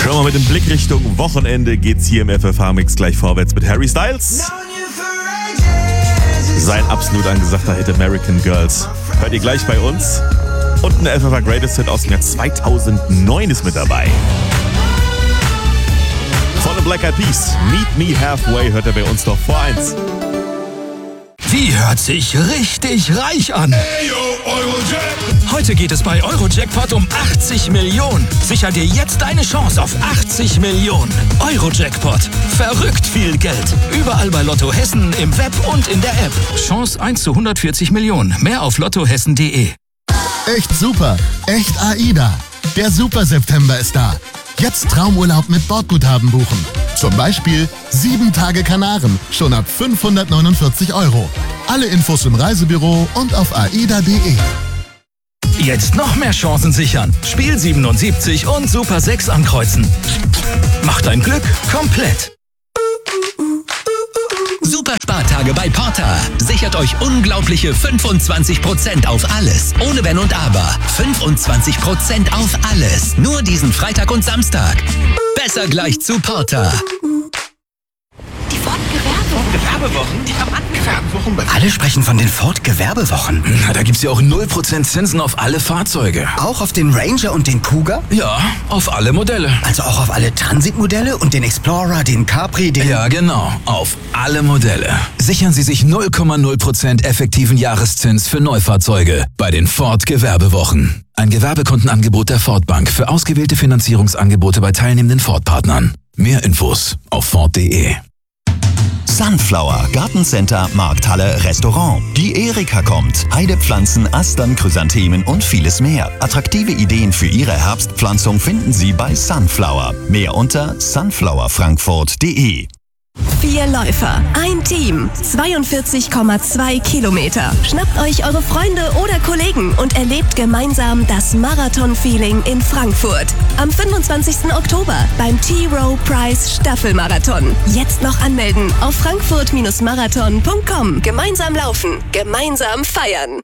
Schon mal mit dem Blick Richtung Wochenende geht's hier im FFH-Mix gleich vorwärts mit Harry Styles. Sein absolut angesagter Hit American Girls hört ihr gleich bei uns. Und ein FFH Greatest Hit aus dem Jahr 2009 ist mit dabei. Von den Black Eyed Peas, Meet Me Halfway, hört er bei uns doch vor 1. Die hört sich richtig reich an. Hey, yo, Eurojackpot. Heute geht es bei Eurojackpot um 80 Millionen. Sicher dir jetzt deine Chance auf 80 Millionen. Eurojackpot. Verrückt viel Geld. Überall bei Lotto Hessen, im Web und in der App. Chance 1 zu 140 Millionen. Mehr auf lottohessen.de. Echt super. Echt AIDA. Der Super September ist da. Jetzt Traumurlaub mit Bordguthaben buchen. Zum Beispiel 7 Tage Kanaren, schon ab 549 €. Alle Infos im Reisebüro und auf aida.de. Jetzt noch mehr Chancen sichern. Spiel 77 und Super 6 ankreuzen. Macht dein Glück komplett. Super Spartage bei Porter. Sichert euch unglaubliche 25% auf alles. Ohne Wenn und Aber. 25% auf alles. Nur diesen Freitag und Samstag. Besser gleich zu Porter. Die Ford-Gewerbewochen? Ich hab Gewerbewochen. Alle sprechen von den Ford-Gewerbewochen. Na, da gibt's ja auch 0% Zinsen auf alle Fahrzeuge. Auch auf den Ranger und den Kuga? Ja, auf alle Modelle. Also auch auf alle Transitmodelle und den Explorer, den Capri, den... Ja, genau. Auf alle Modelle. Sichern Sie sich 0,0% effektiven Jahreszins für Neufahrzeuge bei den Ford Gewerbewochen. Ein Gewerbekundenangebot der Ford Bank für ausgewählte Finanzierungsangebote bei teilnehmenden Ford-Partnern. Mehr Infos auf Ford.de. Sunflower, Gartencenter, Markthalle, Restaurant. Die Erika kommt. Heidepflanzen, Astern, Chrysanthemen und vieles mehr. Attraktive Ideen für Ihre Herbstpflanzung finden Sie bei Sunflower. Mehr unter sunflowerfrankfurt.de. 4 Läufer, ein Team, 42,2 Kilometer. Schnappt euch eure Freunde oder Kollegen und erlebt gemeinsam das Marathon-Feeling in Frankfurt. Am 25. Oktober beim T-Row Prize Staffelmarathon. Jetzt noch anmelden auf frankfurt-marathon.com. Gemeinsam laufen, gemeinsam feiern.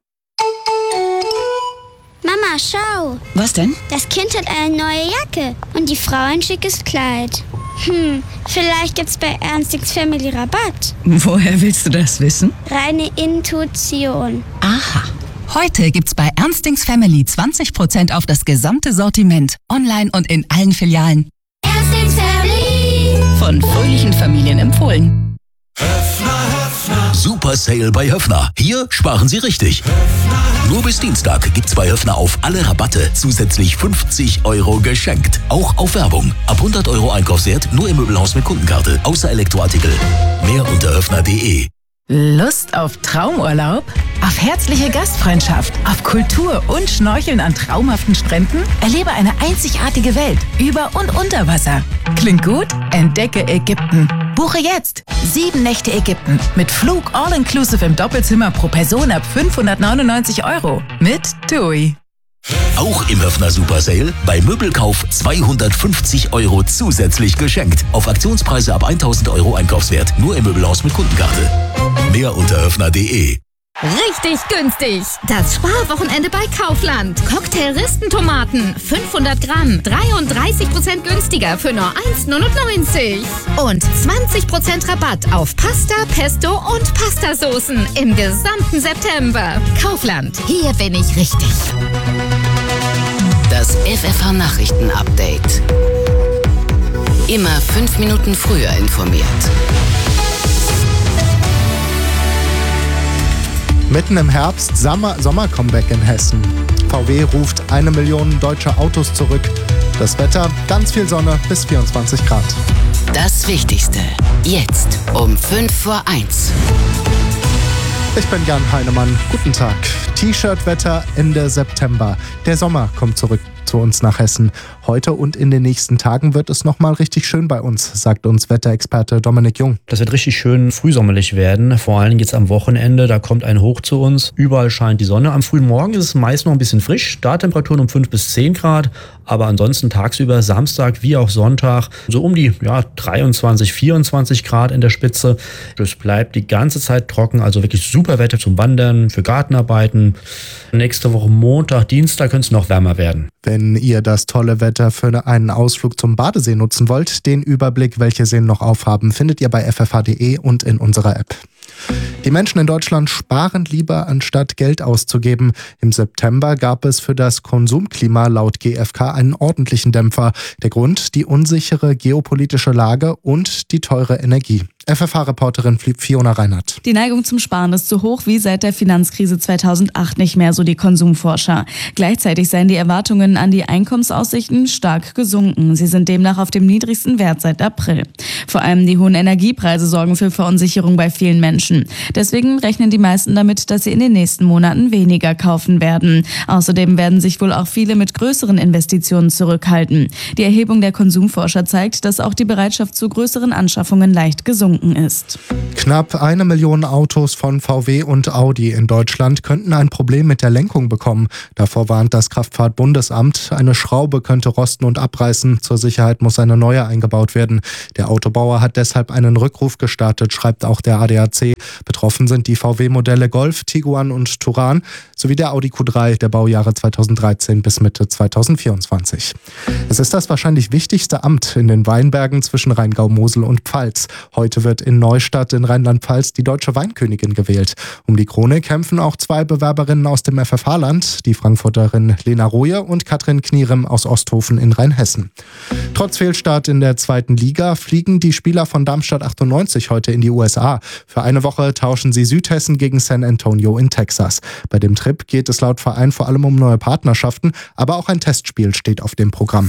Mama, schau. Was denn? Das Kind hat eine neue Jacke und die Frau ein schickes Kleid. Vielleicht gibt's bei Ernstings Family Rabatt. Woher willst du das wissen? Reine Intuition. Aha. Heute gibt's bei Ernstings Family 20% auf das gesamte Sortiment. Online und in allen Filialen. Ernstings Family. Von fröhlichen Familien empfohlen. Super Sale bei Höffner. Hier sparen Sie richtig. Nur bis Dienstag gibt's bei Höffner auf alle Rabatte zusätzlich 50 € geschenkt. Auch auf Werbung. Ab 100 € Einkaufswert nur im Möbelhaus mit Kundenkarte. Außer Elektroartikel. Mehr unter höffner.de. Lust auf Traumurlaub? Auf herzliche Gastfreundschaft? Auf Kultur und Schnorcheln an traumhaften Stränden? Erlebe eine einzigartige Welt über und unter Wasser. Klingt gut? Entdecke Ägypten. Buche jetzt 7 Nächte Ägypten mit Flug all-inclusive im Doppelzimmer pro Person ab 599 € mit TUI. Auch im Höffner Super Sale bei Möbelkauf 250 € zusätzlich geschenkt. Auf Aktionspreise ab 1000 € Einkaufswert. Nur im Möbelhaus mit Kundenkarte. Mehr unter höffner.de. Richtig günstig. Das Sparwochenende bei Kaufland. Cocktail-Ristentomaten 500 Gramm 33% günstiger für nur 1,99 €. Und 20% Rabatt auf Pasta, Pesto und Pastasoßen im gesamten September. Kaufland. Hier bin ich richtig. Das FFH-Nachrichten-Update. Immer 5 Minuten früher informiert. Mitten im Herbst Sommer-Comeback in Hessen. VW ruft 1 Million deutsche Autos zurück. Das Wetter, ganz viel Sonne bis 24 Grad. Das Wichtigste, jetzt um 1:05. Ich bin Jan Heinemann. Guten Tag. T-Shirt-Wetter Ende September. Der Sommer kommt zurück zu uns nach Hessen. Heute und in den nächsten Tagen wird es nochmal richtig schön bei uns, sagt uns Wetterexperte Dominik Jung. Das wird richtig schön frühsommerlich werden, vor allem jetzt am Wochenende, da kommt ein Hoch zu uns. Überall scheint die Sonne. Am frühen Morgen ist es meist noch ein bisschen frisch, Starttemperaturen um 5 bis 10 Grad, aber ansonsten tagsüber Samstag wie auch Sonntag so um die 23, 24 Grad in der Spitze. Es bleibt die ganze Zeit trocken, also wirklich super Wetter zum Wandern, für Gartenarbeiten. Nächste Woche Montag, Dienstag könnte es noch wärmer werden. Wer Wenn ihr das tolle Wetter für einen Ausflug zum Badesee nutzen wollt, den Überblick, welche Seen noch aufhaben, findet ihr bei ffh.de und in unserer App. Die Menschen in Deutschland sparen lieber, anstatt Geld auszugeben. Im September gab es für das Konsumklima laut GfK einen ordentlichen Dämpfer. Der Grund: die unsichere geopolitische Lage und die teure Energie. FFH-Reporterin Fiona Reinhardt. Die Neigung zum Sparen ist so hoch wie seit der Finanzkrise 2008 nicht mehr, so die Konsumforscher. Gleichzeitig seien die Erwartungen an die Einkommensaussichten stark gesunken. Sie sind demnach auf dem niedrigsten Wert seit April. Vor allem die hohen Energiepreise sorgen für Verunsicherung bei vielen Menschen. Deswegen rechnen die meisten damit, dass sie in den nächsten Monaten weniger kaufen werden. Außerdem werden sich wohl auch viele mit größeren Investitionen zurückhalten. Die Erhebung der Konsumforscher zeigt, dass auch die Bereitschaft zu größeren Anschaffungen leicht gesunken ist. Knapp 1 Million Autos von VW und Audi in Deutschland könnten ein Problem mit der Lenkung bekommen. Davor warnt das Kraftfahrtbundesamt. Eine Schraube könnte rosten und abreißen. Zur Sicherheit muss eine neue eingebaut werden. Der Autobauer hat deshalb einen Rückruf gestartet, schreibt auch der ADAC. Betroffen sind die VW-Modelle Golf, Tiguan und Touran sowie der Audi Q3 der Baujahre 2013 bis Mitte 2024. Es ist das wahrscheinlich wichtigste Amt in den Weinbergen zwischen Rheingau, Mosel und Pfalz. Heute wird in Neustadt in Rheinland-Pfalz die deutsche Weinkönigin gewählt. Um die Krone kämpfen auch 2 Bewerberinnen aus dem FFH-Land, die Frankfurterin Lena Roje und Katrin Knierem aus Osthofen in Rheinhessen. Trotz Fehlstart in der 2. Liga fliegen die Spieler von Darmstadt 98 heute in die USA. Für eine Woche tauschen sie Südhessen gegen San Antonio in Texas. Bei dem Trip geht es laut Verein vor allem um neue Partnerschaften, aber auch ein Testspiel steht auf dem Programm.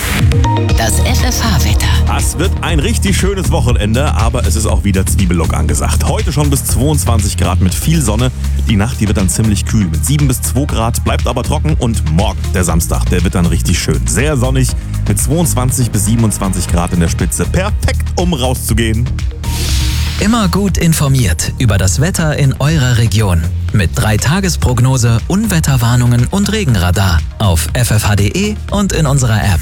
Das FFH-Wetter. Das wird ein richtig schönes Wochenende, aber es ist auch wieder Zwiebellook angesagt. Heute schon bis 22 Grad mit viel Sonne. Die Nacht, die wird dann ziemlich kühl mit 7 bis 2 Grad, bleibt aber trocken. Und morgen, der Samstag, der wird dann richtig schön. Sehr sonnig mit 22 bis 27 Grad in der Spitze. Perfekt, um rauszugehen. Immer gut informiert über das Wetter in eurer Region. Mit 3-Tages-Prognose, Unwetterwarnungen und Regenradar auf ffh.de und in unserer App.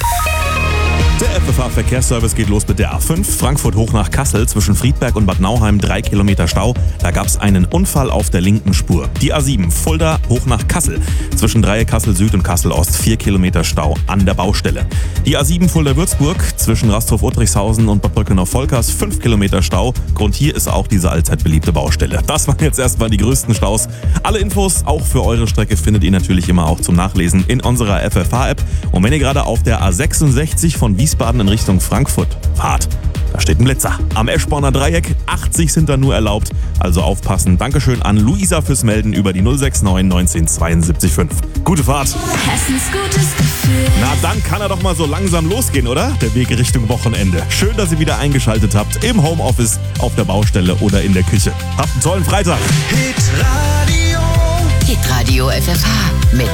Der FFH-Verkehrsservice geht los mit der A5, Frankfurt hoch nach Kassel, zwischen Friedberg und Bad Nauheim 3 Kilometer Stau. Da gab es einen Unfall auf der linken Spur. Die A7, Fulda hoch nach Kassel, zwischen Dreieck Kassel Süd und Kassel Ost 4 Kilometer Stau an der Baustelle. Die A7 Fulda-Würzburg, zwischen Rasthof-Uttrichshausen und Bad Brückenau-Volkers 5 Kilometer Stau. Grund hier ist auch diese allzeit beliebte Baustelle. Das waren jetzt erstmal die größten Staus. Alle Infos, auch für eure Strecke, findet ihr natürlich immer auch zum Nachlesen in unserer FFH-App. Und wenn ihr gerade auf der A66 von Wiesbaden in Richtung Frankfurt fahrt, da steht ein Blitzer. Am Eschborner Dreieck, 80 sind da nur erlaubt, also aufpassen. Dankeschön an Luisa fürs Melden über die 069 19 72 5. Gute Fahrt. Hessens gutes Gefühl. Na, dann kann er doch mal so langsam losgehen, oder? Der Weg Richtung Wochenende. Schön, dass ihr wieder eingeschaltet habt, im Homeoffice, auf der Baustelle oder in der Küche. Habt einen tollen Freitag. Hitradio FFH mit